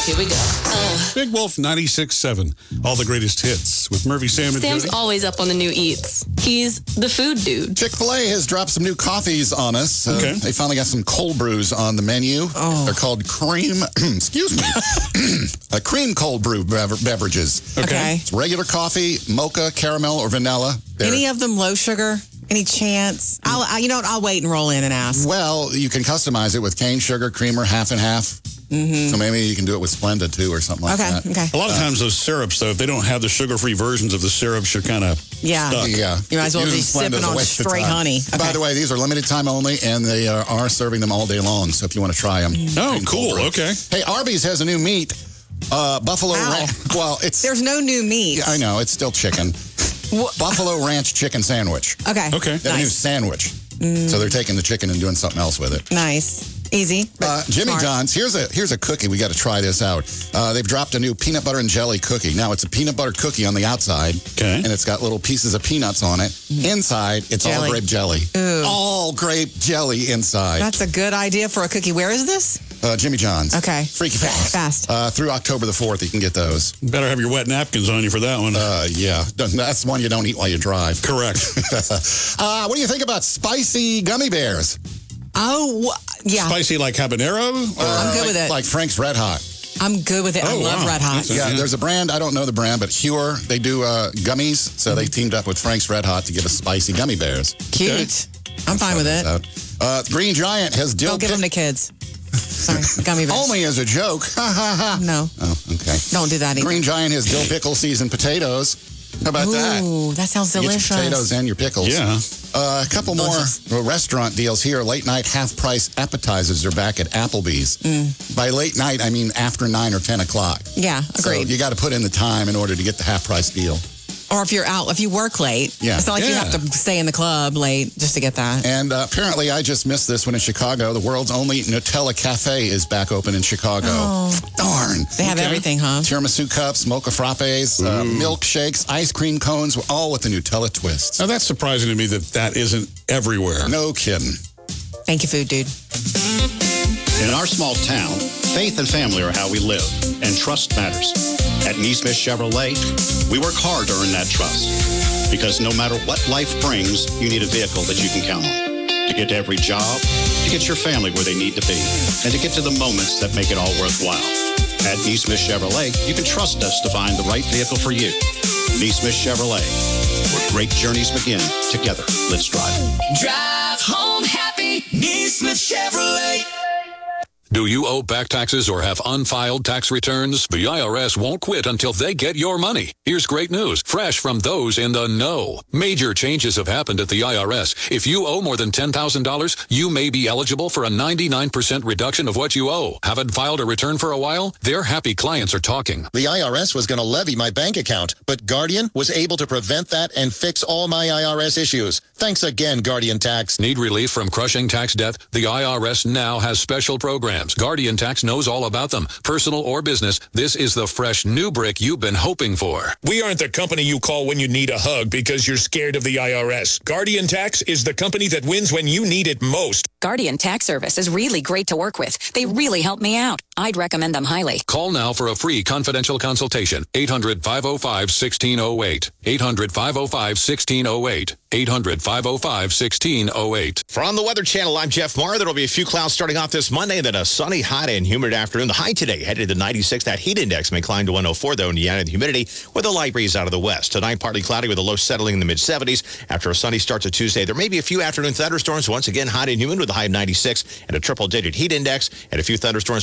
Here we go. Big Wolf 96.7. All the greatest hits with Murphy, Sam, and Sam's Jody. always up on the new eats. He's the food dude. Chick-fil-A has dropped some new coffees on us. Okay. They finally got some cold brews on the menu. Oh. They're called cream, excuse me, cream cold brew beverages. Okay. It's regular coffee, mocha, caramel, or vanilla. Any of them low sugar? Any chance? You know what? I'll wait and roll in and ask. Well, you can customize it with cane sugar, creamer, half and half. Mm-hmm. So maybe you can do it with Splenda, too, or something like that. Okay. A lot of times those syrups, though, if they don't have the sugar-free versions of the syrups, you're kind of stuck. Yeah. You might as well be Using Splenda sipping is a on waste of straight time. honey. By the way, these are limited time only, and they are serving them all day long. So if you want to try them. Oh, cool. Okay. Hey, Arby's has a new meat. Buffalo Ranch. Well, There's no new meat. I know, it's still chicken. Buffalo Ranch chicken sandwich. Okay. Okay. They have a new sandwich. So they're taking the chicken and doing something else with it. Nice. Easy. Jimmy smart. John's, here's a cookie. We got to try this out. They've dropped a new peanut butter and jelly cookie. Now, it's a peanut butter cookie on the outside. Okay. And it's got little pieces of peanuts on it. Inside, it's all grape jelly. Ooh. All grape jelly inside. That's a good idea for a cookie. Where is this? Jimmy John's. Okay. Freaky fast. Fast. Through October the 4th, you can get those. Better have your wet napkins on you for that one. Yeah. That's one you don't eat while you drive. Correct. What do you think about spicy gummy bears? Oh, yeah. Spicy like habanero? I'm good with it. Like Frank's Red Hot. I'm good with it. I love Red Hot. Yeah, there's a brand, I don't know the brand, but Hure, they do gummies. So they teamed up with Frank's Red Hot to give us spicy gummy bears. Cute. I'm fine with it. Green Giant has dill Don't give them to kids. Sorry, gummy bears. Only as a joke. No. Oh, okay. Don't do that either. Green Giant has dill pickle seasoned potatoes. How about that? Ooh, that sounds You get delicious. your potatoes and your pickles. Yeah. A couple Delicious. more restaurant deals here. Late night half price appetizers are back at Applebee's. By late night, I mean after 9 or 10 o'clock. Yeah, So agreed. you got to put in the time in order to get the half price deal. Or if you're out, if you work late. Yeah. It's not like you Yeah. have to stay in the club late just to get that. And apparently, I just missed this one in Chicago. The world's only Nutella Cafe is back open in Chicago. Oh. Darn. They have everything, huh? Tiramisu cups, mocha frappes, milkshakes, ice cream cones, all with the Nutella twists. Now, that's surprising to me that isn't everywhere. No kidding. Thank you, food dude. In our small town, faith and family are how we live, and trust matters. At Neesmith Chevrolet, we work hard to earn that trust. Because no matter what life brings, you need a vehicle that you can count on. To get to every job, to get your family where they need to be, and to get to the moments that make it all worthwhile. At Neesmith Chevrolet, you can trust us to find the right vehicle for you. Neesmith Chevrolet, where great journeys begin. Together, let's drive. Drive home happy, Neesmith Chevrolet. Do you owe back taxes or have unfiled tax returns? The IRS won't quit until they get your money. Here's great news, fresh from those in the know. Major changes have happened at the IRS. If you owe more than $10,000, you may be eligible for a 99% reduction of what you owe. Haven't filed a return for a while? Their happy clients are talking. The IRS was going to levy my bank account, but Guardian was able to prevent that and fix all my IRS issues. Thanks again, Guardian Tax. Need relief from crushing tax debt? The IRS now has special programs. Guardian Tax knows all about them. Personal or business, this is the fresh new brick you've been hoping for. We aren't the company you call when you need a hug because you're scared of the IRS. Guardian Tax is the company that wins when you need it most. Guardian Tax Service is really great to work with. They really help me out. I'd recommend them highly. Call now for a free confidential consultation. 800-505-1608. 800-505-1608. 800-505-1608. From the Weather Channel, I'm Jeff Maher. There will be a few clouds starting off this Monday, then a sunny, hot, and humid afternoon. The high today headed to 96. That heat index may climb to 104, though, in the added humidity with a light breeze out of the west. Tonight, partly cloudy with a low settling in the mid-70s. After a sunny start to Tuesday, there may be a few afternoon thunderstorms. Once again, hot and humid with a high of 96 and a triple-digit heat index, and a few thunderstorms